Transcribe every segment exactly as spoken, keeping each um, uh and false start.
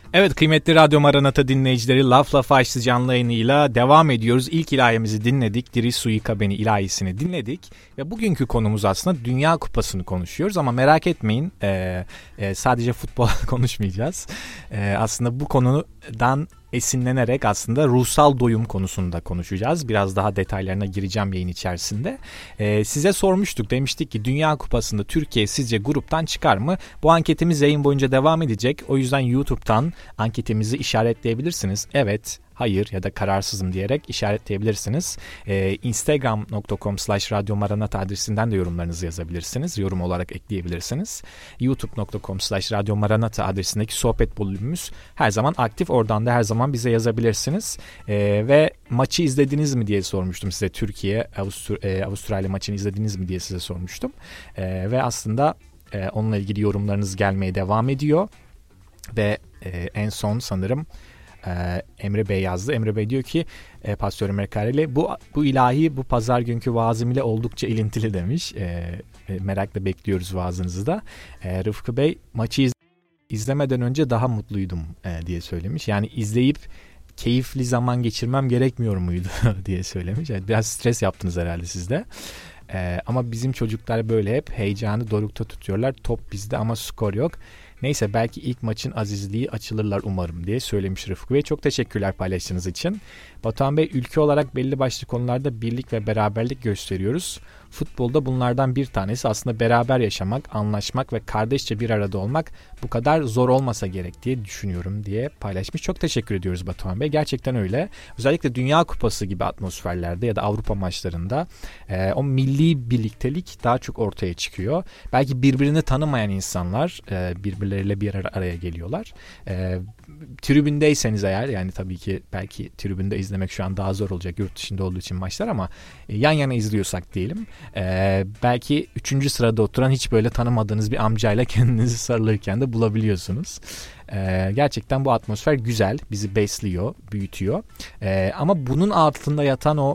Evet, kıymetli Radyo Maranata dinleyicileri, Laf Lafa Açtı canlı yayınıyla devam ediyoruz. İlk ilahimizi dinledik. Diri Suika Beni ilahisini dinledik. Ve bugünkü konumuz aslında Dünya Kupası'nı konuşuyoruz. Ama merak etmeyin, e, e, sadece futbol konuşmayacağız. E, aslında bu konudan esinlenerek aslında ruhsal doyum konusunda konuşacağız. Biraz daha detaylarına gireceğim yayın içerisinde. Ee, size sormuştuk, demiştik ki Dünya Kupası'nda Türkiye sizce gruptan çıkar mı? Bu anketimiz yayın boyunca devam edecek. O yüzden YouTube'dan anketimizi işaretleyebilirsiniz. Evet, hayır ya da kararsızım diyerek işaretleyebilirsiniz. Ee, instagram nokta com slash radyo maranata adresinden de yorumlarınızı yazabilirsiniz. Yorum olarak ekleyebilirsiniz. youtube nokta com slash radyo maranata adresindeki sohbet bölümümüz her zaman aktif. Oradan da her zaman bize yazabilirsiniz. Ee, ve maçı izlediniz mi diye sormuştum size. Türkiye Avustur- e, Avustralya maçını izlediniz mi diye size sormuştum. Ee, ve aslında e, onunla ilgili yorumlarınız gelmeye devam ediyor. Ve e, en son sanırım Ee, Emre Bey yazdı. Emre Bey diyor ki e, Pastör Ömer Kareli, bu bu ilahi bu pazar günkü vaazım ile oldukça ilintili demiş. E, e, merakla bekliyoruz vaazınızı da. E, Rıfkı Bey, maçı iz- izlemeden önce daha mutluydum e, diye söylemiş. Yani izleyip keyifli zaman geçirmem gerekmiyor muydu diye söylemiş. Yani biraz stres yaptınız herhalde siz de. E, ama bizim çocuklar böyle hep heyecanı dorukta tutuyorlar. Top bizde ama skor yok. Neyse, belki ilk maçın azizliği açılırlar umarım diye söylemiş Rıfkı Bey. Çok teşekkürler paylaştığınız için. Batuhan Bey, ülke olarak belli başlı konularda birlik ve beraberlik gösteriyoruz. Futbolda bunlardan bir tanesi aslında beraber yaşamak, anlaşmak ve kardeşçe bir arada olmak bu kadar zor olmasa gerek diye düşünüyorum diye paylaşmış. Çok teşekkür ediyoruz Batuhan Bey. Gerçekten öyle. Özellikle Dünya Kupası gibi atmosferlerde ya da Avrupa maçlarında e, o milli birliktelik daha çok ortaya çıkıyor. Belki birbirini tanımayan insanlar e, birbirleriyle bir ara, araya geliyorlar. E, tribündeyseniz eğer, yani tabii ki belki tribünde izlemek şu an daha zor olacak yurt dışında olduğu için maçlar, ama e, yan yana izliyorsak diyelim. Ee, belki üçüncü sırada oturan hiç böyle tanımadığınız bir amcayla kendinizi sarılırken de bulabiliyorsunuz. Ee, gerçekten bu atmosfer güzel, bizi besliyor, büyütüyor. Ee, ama bunun altında yatan o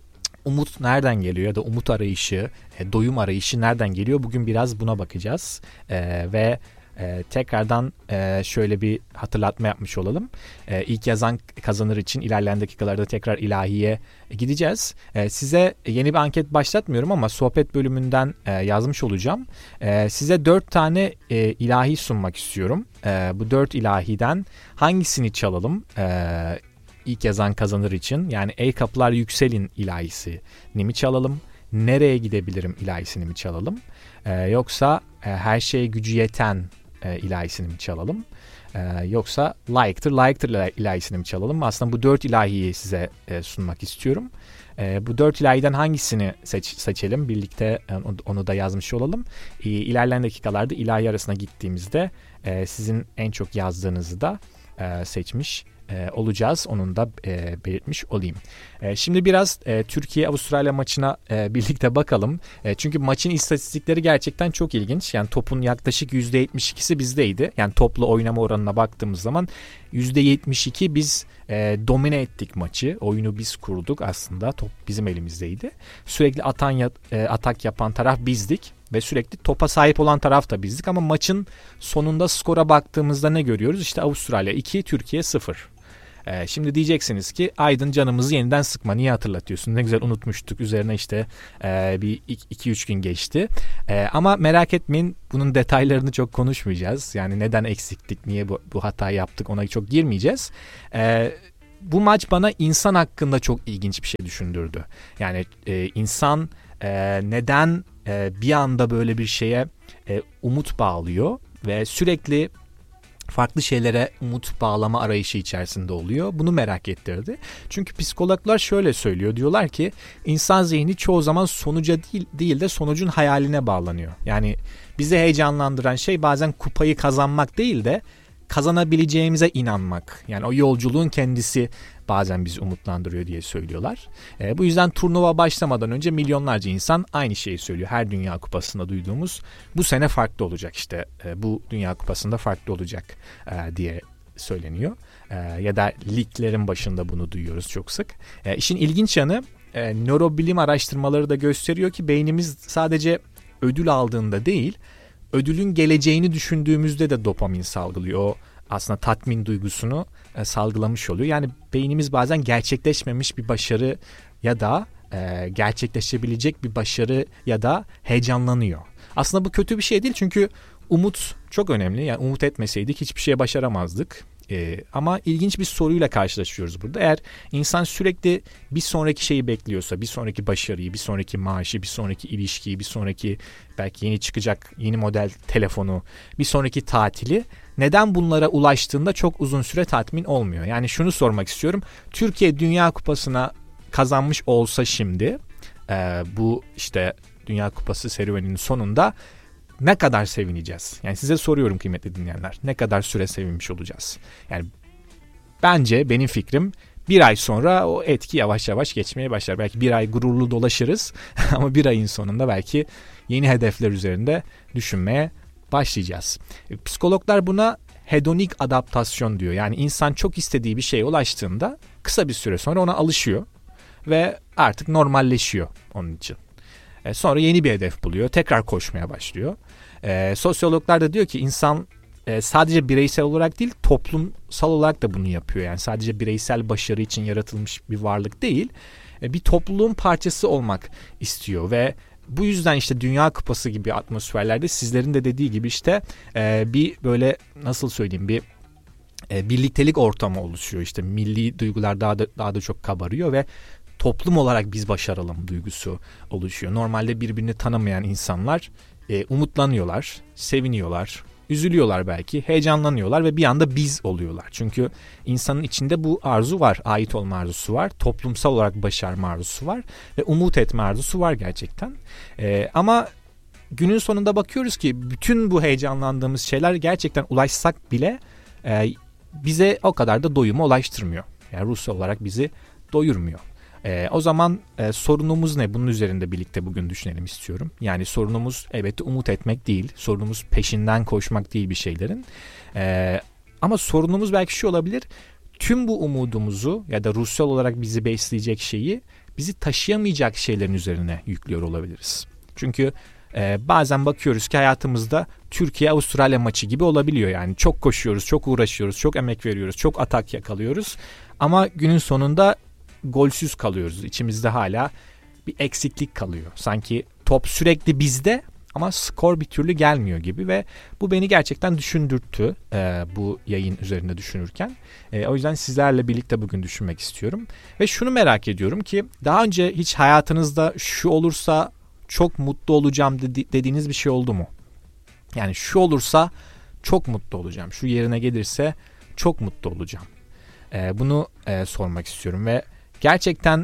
umut nereden geliyor ya da umut arayışı, e, doyum arayışı nereden geliyor? Bugün biraz buna bakacağız ee, ve Ee, tekrardan e, şöyle bir hatırlatma yapmış olalım. Ee, ilk yazan kazanır için ilerleyen dakikalarda tekrar ilahiye gideceğiz. Ee, size yeni bir anket başlatmıyorum ama sohbet bölümünden e, yazmış olacağım. Ee, size dört tane e, ilahi sunmak istiyorum. Ee, bu dört ilahiden hangisini çalalım? Ee, ilk yazan kazanır için, yani ey kapılar yükselin ilahisini mi çalalım? Nereye gidebilirim ilahisini mi çalalım? Ee, yoksa e, her şeye gücü yeten E, ilahisini mi çalalım? E, yoksa layıktır, layıktır ilahisini mi çalalım? Aslında bu dört ilahiyi size e, sunmak istiyorum. E, bu dört ilahiden hangisini seç, seçelim? Birlikte e, onu da yazmış olalım. E, ilerleyen dakikalarda ilahi arasına gittiğimizde e, sizin en çok yazdığınızı da e, seçmiş e, olacağız. Onun da e, belirtmiş olayım. E, şimdi biraz e, Türkiye-Avustralya maçına e, birlikte bakalım. E, çünkü maçın istatistikleri gerçekten çok ilginç. Yani topun yaklaşık yüzde yetmiş ikisi bizdeydi. Yani toplu oynama oranına baktığımız zaman yüzde yetmiş iki biz e, domine ettik maçı. Oyunu biz kurduk aslında. Top bizim elimizdeydi. Sürekli atan e, atak yapan taraf bizdik. Ve sürekli topa sahip olan taraf da bizdik. Ama maçın sonunda skora baktığımızda ne görüyoruz? İşte Avustralya iki, Türkiye sıfır. Ee, şimdi diyeceksiniz ki Aydın, canımızı yeniden sıkma. Niye hatırlatıyorsun? Ne güzel unutmuştuk. Üzerine işte e, bir iki üç gün geçti. E, ama merak etmeyin, bunun detaylarını çok konuşmayacağız. Yani neden eksiktik, niye bu, bu hatayı yaptık, ona çok girmeyeceğiz. E, bu maç bana insan hakkında çok ilginç bir şey düşündürdü. Yani e, insan e, neden e, bir anda böyle bir şeye e, umut bağlıyor ve sürekli farklı şeylere umut bağlama arayışı içerisinde oluyor. Bunu merak ettirdi. Çünkü psikologlar şöyle söylüyor. Diyorlar ki insan zihni çoğu zaman sonuca değil, değil de sonucun hayaline bağlanıyor. Yani bizi heyecanlandıran şey bazen kupayı kazanmak değil de kazanabileceğimize inanmak. Yani o yolculuğun kendisi bazen bizi umutlandırıyor diye söylüyorlar. E, bu yüzden turnuva başlamadan önce milyonlarca insan aynı şeyi söylüyor. Her Dünya Kupası'nda duyduğumuz bu sene farklı olacak, işte e, bu Dünya Kupası'nda farklı olacak e, diye söyleniyor. E, ya da liglerin başında bunu duyuyoruz çok sık. E, işin ilginç yanı e, nörobilim araştırmaları da gösteriyor ki beynimiz sadece ödül aldığında değil, ödülün geleceğini düşündüğümüzde de dopamin salgılıyor. O aslında tatmin duygusunu e, salgılamış oluyor. Yani beynimiz bazen gerçekleşmemiş bir başarı ya da e, gerçekleşebilecek bir başarı ya da heyecanlanıyor. Aslında bu kötü bir şey değil çünkü umut çok önemli. Yani umut etmeseydik hiçbir şeye başaramazdık. Ee, ama ilginç bir soruyla karşılaşıyoruz burada. Eğer insan sürekli bir sonraki şeyi bekliyorsa, bir sonraki başarıyı, bir sonraki maaşı, bir sonraki ilişkiyi, bir sonraki belki yeni çıkacak yeni model telefonu, bir sonraki tatili, neden bunlara ulaştığında çok uzun süre tatmin olmuyor? Yani şunu sormak istiyorum. Türkiye Dünya Kupası'na kazanmış olsa şimdi e, bu işte Dünya Kupası serüveninin sonunda ne kadar sevineceğiz? Yani size soruyorum kıymetli dinleyenler. Ne kadar süre sevinmiş olacağız? Yani bence benim fikrim bir ay sonra o etki yavaş yavaş geçmeye başlar. Belki bir ay gururlu dolaşırız ama bir ayın sonunda belki yeni hedefler üzerinde düşünmeye başlayacağız. Psikologlar buna hedonik adaptasyon diyor. Yani insan çok istediği bir şeye ulaştığında kısa bir süre sonra ona alışıyor ve artık normalleşiyor onun için. Sonra yeni bir hedef buluyor. Tekrar koşmaya başlıyor. E, sosyologlar da diyor ki insan e, sadece bireysel olarak değil toplumsal olarak da bunu yapıyor. Yani sadece bireysel başarı için yaratılmış bir varlık değil. E, bir topluluğun parçası olmak istiyor ve bu yüzden işte Dünya Kupası gibi atmosferlerde sizlerin de dediği gibi işte e, bir böyle nasıl söyleyeyim bir e, birliktelik ortamı oluşuyor. İşte milli duygular daha da daha da çok kabarıyor ve toplum olarak biz başaralım duygusu oluşuyor. Normalde birbirini tanımayan insanlar e, umutlanıyorlar, seviniyorlar, üzülüyorlar belki, heyecanlanıyorlar ve bir anda biz oluyorlar. Çünkü insanın içinde bu arzu var, ait olma arzusu var, toplumsal olarak başarma arzusu var ve umut etme arzusu var gerçekten. E, ama günün sonunda bakıyoruz ki bütün bu heyecanlandığımız şeyler gerçekten ulaşsak bile e, bize o kadar da doyuma ulaştırmıyor. Yani ruhsal olarak bizi doyurmuyor. Ee, o zaman e, sorunumuz ne? Bunun üzerinde birlikte bugün düşünelim istiyorum. Yani sorunumuz elbette umut etmek değil. Sorunumuz peşinden koşmak değil bir şeylerin. Ee, ama sorunumuz belki şu olabilir. Tüm bu umudumuzu ya da ruhsal olarak bizi besleyecek şeyi bizi taşıyamayacak şeylerin üzerine yüklüyor olabiliriz. Çünkü e, bazen bakıyoruz ki hayatımızda Türkiye-Avustralya maçı gibi olabiliyor. Yani çok koşuyoruz, çok uğraşıyoruz, çok emek veriyoruz, çok atak yakalıyoruz. Ama günün sonunda golsüz kalıyoruz. İçimizde hala bir eksiklik kalıyor. Sanki top sürekli bizde ama skor bir türlü gelmiyor gibi ve bu beni gerçekten düşündürttü e, bu yayın üzerinde düşünürken. E, o yüzden sizlerle birlikte bugün düşünmek istiyorum. Ve şunu merak ediyorum ki daha önce hiç hayatınızda şu olursa çok mutlu olacağım dedi, dediğiniz bir şey oldu mu? Yani şu olursa çok mutlu olacağım. Şu yerine gelirse çok mutlu olacağım. E, bunu e, sormak istiyorum ve gerçekten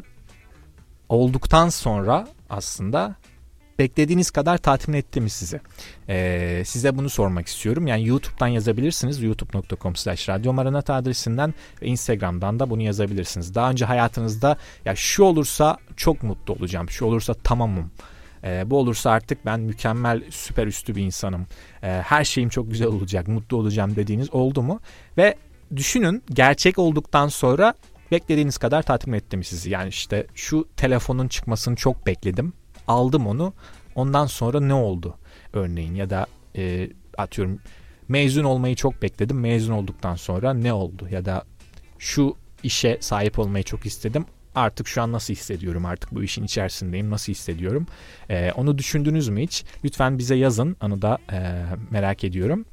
olduktan sonra aslında beklediğiniz kadar tatmin etti mi sizi? Ee, size bunu sormak istiyorum. Yani YouTube'dan yazabilirsiniz. youtube nokta com slash radyo maranata adresinden ve Instagram'dan da bunu yazabilirsiniz. Daha önce hayatınızda ya şu olursa çok mutlu olacağım. Şu olursa tamamım. Ee, bu olursa artık ben mükemmel, süper üstü bir insanım. Ee, her şeyim çok güzel olacak, mutlu olacağım dediğiniz oldu mu? Ve düşünün gerçek olduktan sonra beklediğiniz kadar tatmin etti mi sizi? Yani işte şu telefonun çıkmasını çok bekledim. Aldım onu. Ondan sonra ne oldu? Örneğin ya da e, atıyorum mezun olmayı çok bekledim. Mezun olduktan sonra ne oldu? Ya da şu işe sahip olmayı çok istedim. Artık şu an nasıl hissediyorum? Artık bu işin içerisindeyim. Nasıl hissediyorum? E, onu düşündünüz mü hiç? Lütfen bize yazın. Onu da e, merak ediyorum.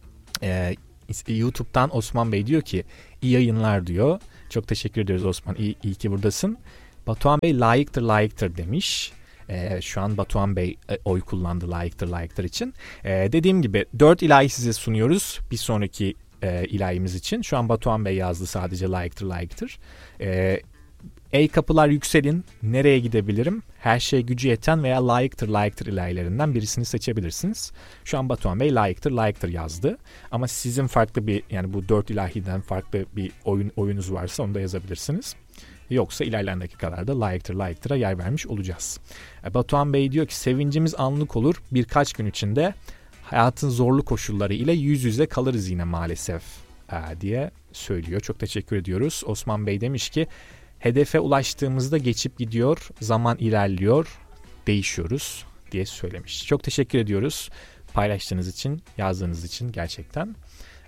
E, YouTube'dan Osman Bey diyor ki iyi yayınlar diyor. Çok teşekkür ediyoruz Osman. İyi, iyi ki buradasın. Batuhan Bey layıktır layıktır demiş. Ee, şu an Batuhan Bey oy kullandı layıktır layıktır için. Ee, dediğim gibi dört ilahi size sunuyoruz bir sonraki e, ilahimiz için. Şu an Batuhan Bey yazdı sadece layıktır layıktır. Ee, Ey kapılar yükselin, nereye gidebilirim? Her şeye gücü yeten veya layıktır layıktır ilahilerinden birisini seçebilirsiniz. Şu an Batuhan Bey layıktır layıktır yazdı. Ama sizin farklı bir yani bu dört ilahiden farklı bir oyun oyunuz varsa onu da yazabilirsiniz. Yoksa ilerleyen dakikalarda layıktır layıktır'a yer vermiş olacağız. Batuhan Bey diyor ki sevincimiz anlık olur. Birkaç gün içinde hayatın zorlu koşulları ile yüz yüze kalırız yine maalesef diye söylüyor. Çok teşekkür ediyoruz. Osman Bey demiş ki hedefe ulaştığımızda geçip gidiyor, zaman ilerliyor, değişiyoruz diye söylemiş. Çok teşekkür ediyoruz paylaştığınız için, yazdığınız için gerçekten.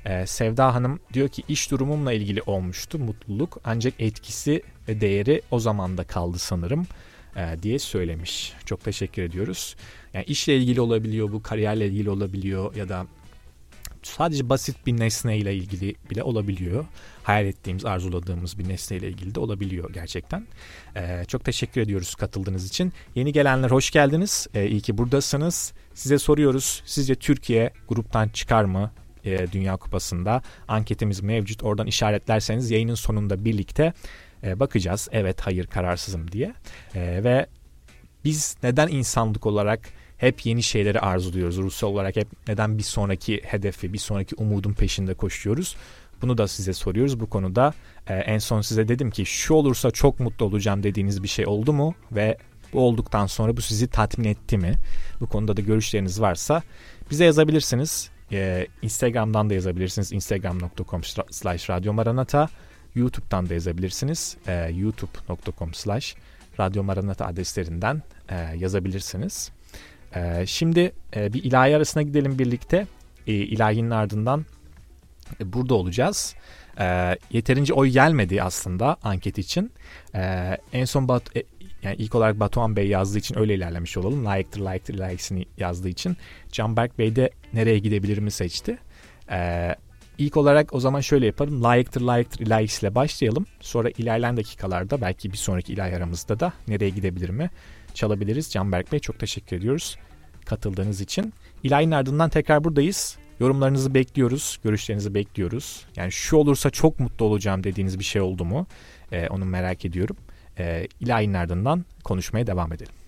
Ee, Sevda Hanım diyor ki iş durumumla ilgili olmuştu mutluluk ancak etkisi ve değeri o zaman da kaldı sanırım e, diye söylemiş. Çok teşekkür ediyoruz. Yani işle ilgili olabiliyor bu, kariyerle ilgili olabiliyor ya da sadece basit bir nesneyle ilgili bile olabiliyor. Hayal ettiğimiz, arzuladığımız bir nesneyle ilgili de olabiliyor gerçekten. Ee, çok teşekkür ediyoruz katıldığınız için. Yeni gelenler hoş geldiniz. Ee, iyi ki buradasınız. Size soruyoruz. Sizce Türkiye gruptan çıkar mı e, Dünya Kupası'nda? Anketimiz mevcut. Oradan işaretlerseniz yayının sonunda birlikte e, bakacağız. Evet, hayır, kararsızım diye. E, ve biz neden insanlık olarak hep yeni şeyleri arzuluyoruz? Rusya olarak hep neden bir sonraki hedefi, bir sonraki umudun peşinde koşuyoruz? Bunu da size soruyoruz. Bu konuda e, en son size dedim ki şu olursa çok mutlu olacağım dediğiniz bir şey oldu mu? Ve bu olduktan sonra bu sizi tatmin etti mi? Bu konuda da görüşleriniz varsa bize yazabilirsiniz. E, Instagram'dan da yazabilirsiniz. instagram nokta com slash radyomaranata. YouTube'dan da yazabilirsiniz. E, youtube nokta com slash radyomaranata adreslerinden e, yazabilirsiniz. E, şimdi e, bir ilahi arasına gidelim birlikte. E, ilahinin ardından e, burada olacağız. E, yeterince oy gelmedi aslında anket için. E, en son Bat, e, yani ilk olarak Batuhan Bey yazdığı için öyle ilerlemiş olalım. Layıktır, layıktır, layıksını yazdığı için. Canberk Bey de nereye gidebilirimi seçti. E, ilk olarak o zaman şöyle yapalım. Layıktır, layıktır, ilahisiyle başlayalım. Sonra ilerleyen dakikalarda belki bir sonraki ilahi aramızda da nereye gidebilirimi çalabiliriz. Canberk Bey çok teşekkür ediyoruz katıldığınız için. İlahinin ardından tekrar buradayız. Yorumlarınızı bekliyoruz, görüşlerinizi bekliyoruz. Yani şu olursa çok mutlu olacağım dediğiniz bir şey oldu mu? Ee, onu merak ediyorum. Ee, ilahinin ardından konuşmaya devam edelim.